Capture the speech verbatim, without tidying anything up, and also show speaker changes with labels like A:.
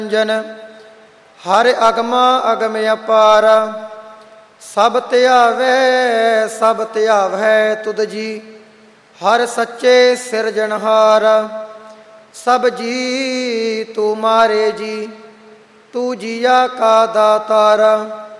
A: ਜਨ ਹਰਿ ਅਗਮਾ ਅਗਮ ਅਪਾਰ। ਸਭ ਧਿਆਵੈ ਸਭ ਧਿਆਵੈ ਤੁਧ ਜੀ, ਹਰਿ ਸੱਚੇ ਸਿਰਜਣਹਾਰ। ਸਭ ਜੀ ਤੂੰ ਮਾਰੇ ਜੀ, ਤੂੰ ਜੀਆ ਕਾ ਦਾਤਾਰ।